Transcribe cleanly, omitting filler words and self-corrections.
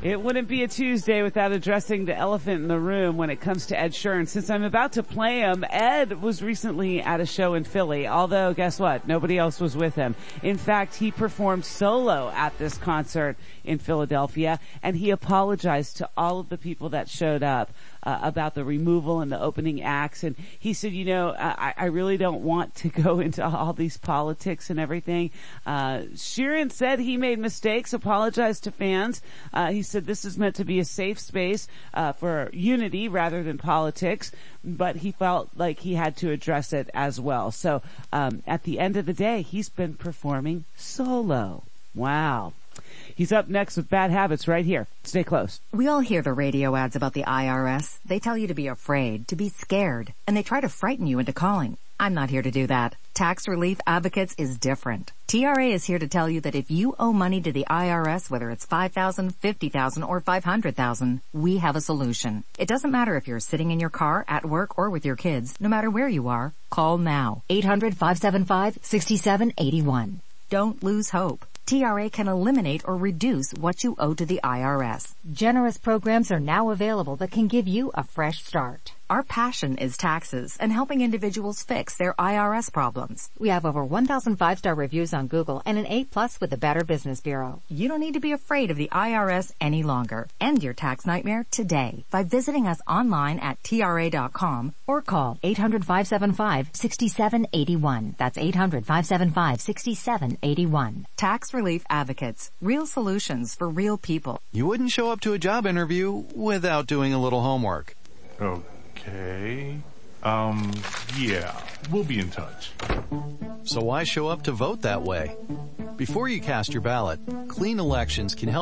It wouldn't be a Tuesday without addressing the elephant in the room when it comes to Ed Sheeran. Since I'm about to play him, Ed was recently at a show in Philly, although guess what? Nobody else was with him. In fact, he performed solo at this concert in Philadelphia, and he apologized to all of the people that showed up about the removal and the opening acts. And he said, I really don't want to go into all these politics and everything. Sheeran said he made mistakes, apologized to fans. He said this is meant to be a safe space for unity rather than politics, but he felt like he had to address it as well. So at the end of the day, he's been performing solo. Wow. He's up next with Bad Habits right here. Stay close. We all hear the radio ads about the IRS. They tell you to be afraid, to be scared, and they try to frighten you into calling. I'm not here to do that. Tax Relief Advocates is different. TRA is here to tell you that if you owe money to the IRS, whether it's $5,000, $50,000, or $500,000, we have a solution. It doesn't matter if you're sitting in your car, at work, or with your kids. No matter where you are, call now. 800-575-6781. Don't lose hope. TRA can eliminate or reduce what you owe to the IRS. Generous programs are now available that can give you a fresh start. Our passion is taxes and helping individuals fix their IRS problems. We have over 1,000 5-star reviews on Google and an A+ with the Better Business Bureau. You don't need to be afraid of the IRS any longer. End your tax nightmare today by visiting us online at TRA.com or call 800-575-6781. That's 800-575-6781. Tax Relief Advocates. Real solutions for real people. You wouldn't show up to a job interview without doing a little homework. Okay. Yeah, we'll be in touch. So why show up to vote that way? Before you cast your ballot, Clean Elections can help